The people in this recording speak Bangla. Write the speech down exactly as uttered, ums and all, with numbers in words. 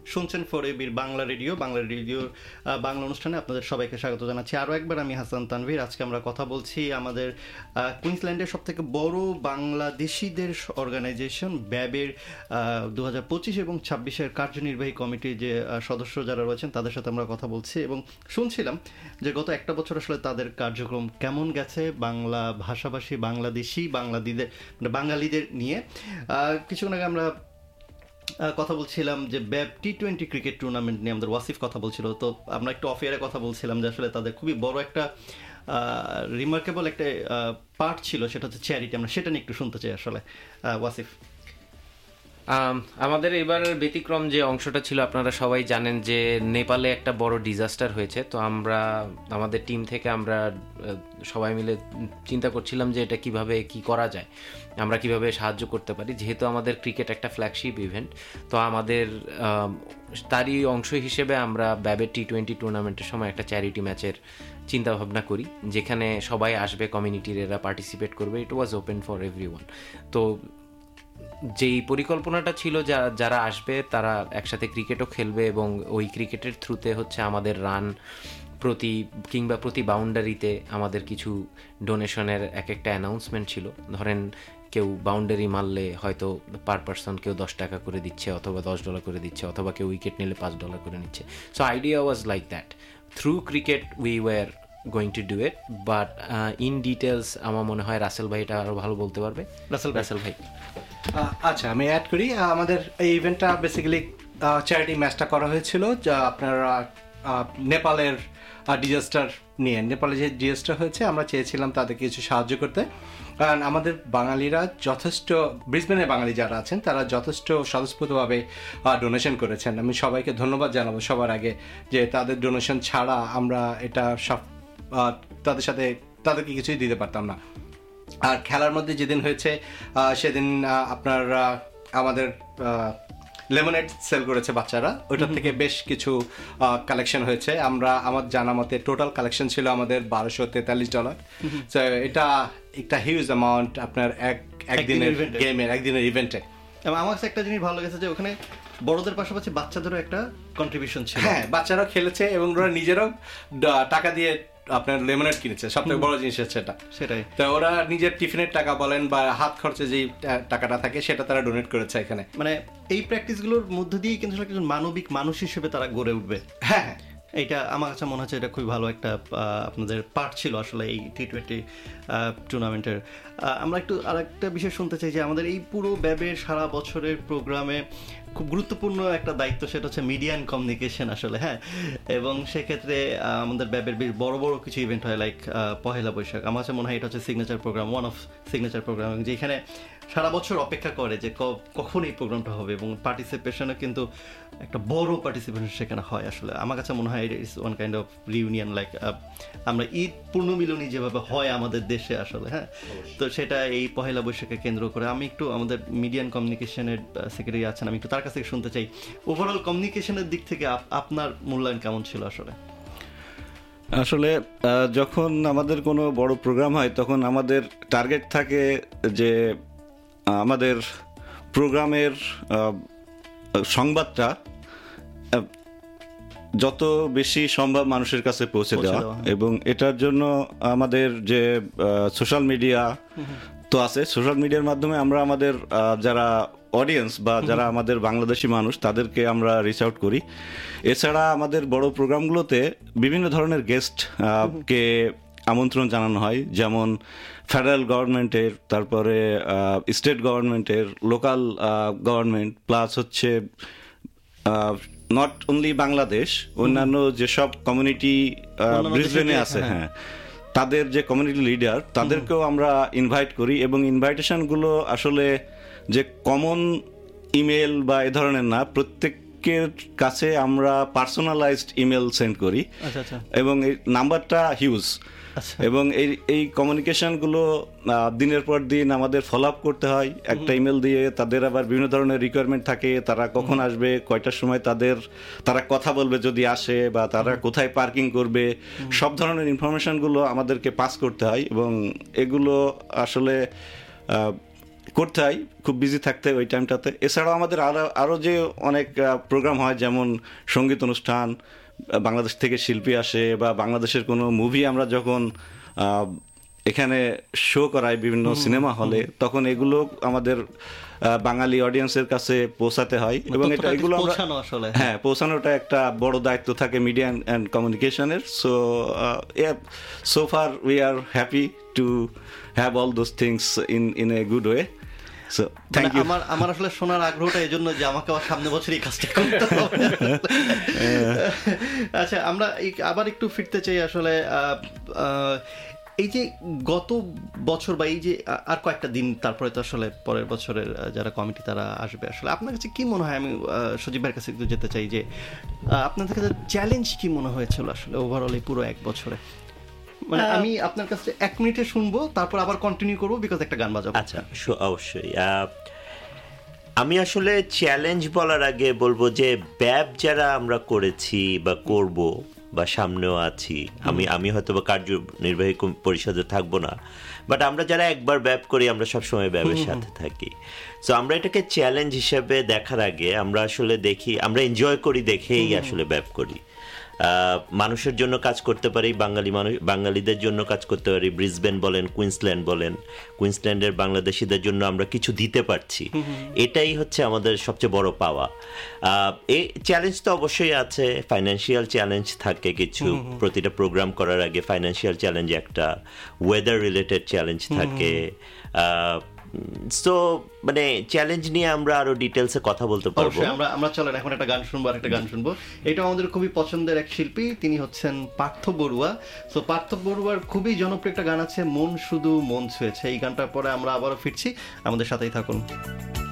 শুনছেন ফোর এবির বাংলা রেডিও বাংলা রেডিওর বাংলা অনুষ্ঠানে আপনাদের সবাইকে স্বাগত জানাচ্ছি। আরও একবার আমি হাসান তানভীর। আজকে আমরা কথা বলছি আমাদের কুইন্সল্যান্ডের সব থেকে বড় বাংলাদেশিদের অর্গানাইজেশন ব্যাবের দু হাজার পঁচিশ এবং ছাব্বিশের কার্যনির্বাহী কমিটির যে সদস্য যারা রয়েছেন তাদের সাথে আমরা কথা বলছি এবং শুনছিলাম যে গত একটা বছর আসলে তাদের কার্যক্রম কেমন গেছে বাংলা ভাষাভাষী বাংলাদেশি বাংলাদেশীদের মানে বাঙালিদের নিয়ে। কিছুক্ষণ আগে আমরা কথা বলছিলাম যে ব্যাব টি টোয়েন্টি ক্রিকেট টুর্নামেন্ট নিয়ে আমাদের ওয়াসিফ কথা বলছিল, তো আমরা একটু অফ এয়ারে কথা বলছিলাম যে আসলে তাদের খুবই বড় একটা রিমার্কেবল একটা পার্ট ছিল, সেটা হচ্ছে চ্যারিটি। আমরা সেটা নিয়ে একটু শুনতে চাই আসলে ওয়াসিফ। আমাদের এবারের ব্যতিক্রম যে অংশটা ছিল, আপনারা সবাই জানেন যে নেপালে একটা বড় ডিজাস্টার হয়েছে। তো আমরা আমাদের টিম থেকে আমরা সবাই মিলে চিন্তা করছিলাম যে এটা কিভাবে কি করা যায়, আমরা কিভাবে সাহায্য করতে পারি। যেহেতু আমাদের ক্রিকেট একটা ফ্ল্যাগশিপ ইভেন্ট, তো আমাদের তারই অংশ হিসেবে আমরা ব্যাবের টি টোয়েন্টি টুর্নামেন্টের সময় একটা চ্যারিটি ম্যাচের চিন্তা ভাবনা করি, যেখানে সবাই আসবে, কমিউনিটির এরা পার্টিসিপেট করবে। ইট ওয়াজ ওপেন ফর এভরিওয়ান। তো যেই পরিকল্পনাটা ছিল যারা আসবে তারা একসাথে ক্রিকেটও খেলবে এবং ওই ক্রিকেটের থ্রুতে হচ্ছে আমাদের রান প্রতি কিংবা প্রতি বাউন্ডারিতে আমাদের কিছু ডোনেশনের এক একটা অ্যানাউন্সমেন্ট ছিল। ধরেন কেউ বাউন্ডারি মারলে হয়তো পার পারসন কেউ দশ টাকা করে দিচ্ছে অথবা দশ ডলার করে দিচ্ছে, অথবা কেউ উইকেট নিলে পাঁচ ডলার করে নিচ্ছে। So idea was like that. Through cricket we were going to do it, but uh, in details আমার মনে হয় রাসেল ভাই এটা আরো ভালো বলতে পারবে। রাসেল রাসেল ভাই আচ্ছা, আমি অ্যাড করি। আমাদের এই ইভেন্টটা বেসিক্যালি চ্যারিটি ম্যাচটা করা হয়েছিল যা আপনার নেপালের ডিজাস্টার নিয়ে। নেপালে যে ডিজাস্টার হয়েছে আমরা চেয়েছিলাম তাদেরকে কিছু সাহায্য করতে, কারণ আমাদের বাঙালিরা যথেষ্ট, ব্রিসবেনের বাঙালি যারা আছেন তারা যথেষ্ট স্বতঃস্ফূর্তভাবে ডোনেশন করেছেন। আমি সবাইকে ধন্যবাদ জানাবো সবার আগে যে তাদের ডোনেশন ছাড়া আমরা এটা সব তাদের সাথে তাদেরকে কিছুই দিতে পারতাম না। আর খেলার মধ্যে যেদিন হয়েছে সেদিন আপনার আমাদের লেমনেড সেল করেছে বাচ্চারা, ওইটার থেকে বেশ কিছু কালেকশন হয়েছে। আমরা আমার জানা মতে টোটাল কালেকশন ছিল আমাদের বারোশো তেতাল্লিশ ডলার। তো এটা একটা হিউজ অ্যামাউন্ট আপনার এক একদিনের গেমের একদিনের ইভেন্টে। এবং আমার কাছে একটা জিনিস ভালো লেগেছে যে ওখানে বড়দের পাশাপাশি বাচ্চাদেরও একটা কন্ট্রিবিউশন ছিল। হ্যাঁ, বাচ্চারাও খেলেছে এবং ওরা নিজেরাও টাকা দিয়ে আপনার লেমনেড কিনেছে। সব থেকে বড় জিনিস হচ্ছে এটা, সেটাই। তো ওরা নিজের টিফিনের টাকা বলেন বা হাত খরচে যেই টাকাটা থাকে সেটা তারা ডোনেট করেছে এখানে। মানে এই প্র্যাকটিসগুলোর মধ্যে দিয়ে কিন্তু একজন মানবিক মানুষ হিসেবে তারা গড়ে উঠবে। হ্যাঁ হ্যাঁ, এইটা আমার কাছে মনে হচ্ছে এটা খুবই ভালো একটা আপনাদের পার্ট ছিল আসলে এই টি টোয়েন্টি টুর্নামেন্টের। আমরা একটু আর একটা বিষয় শুনতে চাই যে আমাদের এই পুরো ব্যাবের সারা বছরের প্রোগ্রামে খুব গুরুত্বপূর্ণ একটা দায়িত্ব, সেটা হচ্ছে মিডিয়া অ্যান্ড কমিউনিকেশন আসলে। হ্যাঁ, এবং সেক্ষেত্রে আমাদের ব্যাবের বেশ বড় বড় কিছু ইভেন্ট হয়, লাইক পহেলা বৈশাখ। আমার কাছে মনে হয় এটা হচ্ছে signature programme, one of signature programme, যেখানে সারা বছর অপেক্ষা করে যে কখন এই প্রোগ্রামটা হবে এবং পার্টিসিপেশনও কিন্তু একটা বড় পার্টিসিপেশন সেখানে হয়। আসলে আমার কাছে মনে হয় it's one kind of reunion, like আমরা ঈদ পূর্ণমিলনী যেভাবে হয় আমাদের দেশে আসলে। হ্যাঁ, তো সেটা এই পহেলা বৈশাখকে কেন্দ্র করে। আমি একটু আমাদের মিডিয়া অ্যান্ড কমিউনিকেশনের সেক্রেটারি আছেন, আমি একটু তার কাছ থেকে শুনতে চাই ওভারঅল কমিউনিকেশনের দিক থেকে আপনার মূল্যায়ন কেমন ছিল আসলে? আসলে যখন আমাদের কোনো বড় প্রোগ্রাম হয় তখন আমাদের টার্গেট থাকে যে আমাদের প্রোগ্রামের সংবাদটা যত বেশি সম্ভব মানুষের কাছে পৌঁছে দেওয়া, এবং এটার জন্য আমাদের যে সোশ্যাল মিডিয়া তো আছে, সোশ্যাল মিডিয়ার মাধ্যমে আমরা আমাদের যারা অডিয়েন্স বা যারা আমাদের বাংলাদেশি মানুষ তাদেরকে আমরা রিচ আউট করি। এছাড়া আমাদের বড় প্রোগ্রামগুলোতে বিভিন্ন ধরনের গেস্ট কে আমন্ত্রণ জানানো হয়, যেমন ফেডারেল গভর্নমেন্টের, তারপরে স্টেট গভর্নমেন্টের, লোকাল গভর্নমেন্ট, প্লাস হচ্ছে নট অনলি বাংলাদেশ, অন্যান্য যেসব কমিউনিটি ব্রিসবেনে আছে, হ্যাঁ, তাদের যে কমিউনিটি লিডার তাদেরকেও আমরা ইনভাইট করি। এবং ইনভাইটেশনগুলো আসলে যে কমন ইমেল বা এ ধরনের না, প্রত্যেকের কাছে আমরা পার্সোনালাইজড ইমেল সেন্ড করি এবং এই নাম্বারটা হিউজ। এবং এই এই কমিউনিকেশনগুলো দিনের পর দিন আমাদের ফলো আপ করতে হয় একটা ইমেল দিয়ে। তাদের আবার বিভিন্ন ধরনের রিকোয়ারমেন্ট থাকে, তারা কখন আসবে, কয়টার সময় তাদের তারা কথা বলবে যদি আসে, বা তারা কোথায় পার্কিং করবে, সব ধরনের ইনফরমেশনগুলো আমাদেরকে পাস করতে হয়। এবং এগুলো আসলে করতে হয়, খুব বিজি থাকতে হয় ওই টাইমটাতে। এছাড়াও আমাদের আরও আরও যে অনেক প্রোগ্রাম হয়, যেমন সঙ্গীত অনুষ্ঠান, বাংলাদেশ থেকে শিল্পী আসে, বা বাংলাদেশের কোনো মুভি আমরা যখন এখানে শো করাই বিভিন্ন সিনেমা হলে, তখন এগুলো আমাদের বাঙালি অডিয়েন্সের কাছে পৌঁছাতে হয়, এবং এটা এগুলো আসলে হ্যাঁ পৌঁছানোটা একটা বড় দায়িত্ব থাকে মিডিয়া অ্যান্ড কমিউনিকেশনের। So so far we are happy to have all those things in in a good way. So thank you. আমার আমার আসলে শোনার আগ্রহটা এই জন্য যে আমাকে আবার সামনে বছর এই কাজটা করতে হবে। আচ্ছা, আমরা আবার একটু ফিরতে চাই আসলে এই যে গত বছর বা এই যে আর কয়েকটা দিন তারপরে তো আসলে পরের বছরের যারা কমিটি তারা আসবে, আসলে আপনার কাছে কি মনে হয়, আমি সজীব ভাইয়ের কাছে একটু যেতে চাই যে আপনাদের কাছে চ্যালেঞ্জ কি মনে হয়েছিল আসলে ওভারঅল এই পুরো এক বছরে? মানে আমি আপনার কাছে এক মিনিটে শুনবো, তারপর আবার কন্টিনিউ করবো, বিকজ একটা গান বাজাবো। আচ্ছা, অবশ্যই। আমি আসলে চ্যালেঞ্জ বলার আগে বলবো যে ব্যাব যারা আমরা করেছি বা করব বা সামনেও আছি, আমি আমি হয়তো বা কার্যনির্বাহী পরিষদে থাকবো না, বাট আমরা যারা একবার ব্যাব করি আমরা সবসময় ব্যাবের সাথে থাকি। সো আমরা এটাকে চ্যালেঞ্জ হিসেবে দেখার আগে আমরা আসলে দেখি, আমরা এনজয় করি দেখেই আসলে ব্যাব করি। মানুষের জন্য কাজ করতে পারি, বাঙালি মানুষ বাঙালিদের জন্য কাজ করতে পারি, ব্রিসবেন বলেন, কুইন্সল্যান্ড বলেন, কুইন্সল্যান্ডের বাংলাদেশিদের জন্য আমরা কিছু দিতে পারছি, এটাই হচ্ছে আমাদের সবচেয়ে বড় পাওয়া। এই চ্যালেঞ্জ তো অবশ্যই আছে, ফাইন্যান্সিয়াল চ্যালেঞ্জ থাকে কিছু, প্রতিটা প্রোগ্রাম করার আগে ফাইন্যান্সিয়াল চ্যালেঞ্জ একটা, ওয়েদার রিলেটেড চ্যালেঞ্জ থাকে। সো মানে চ্যালেঞ্জ নিয়ে আমরা আরো ডিটেলসে কথা বলতে পারবো। আমরা আমরা চলেন এখন একটা গান শুনবো, আর একটা গান শুনবো। এটা আমাদের খুবই পছন্দের এক শিল্পী, তিনি হচ্ছেন পার্থ বড়ুয়া। সো পার্থ বড়ুয়ার খুবই জনপ্রিয় একটা গান আছে, মন শুধু মন ছুঁয়েছে। এই গানটার পরে আমরা আবারও ফিরছি, আমাদের সাথেই থাকুন।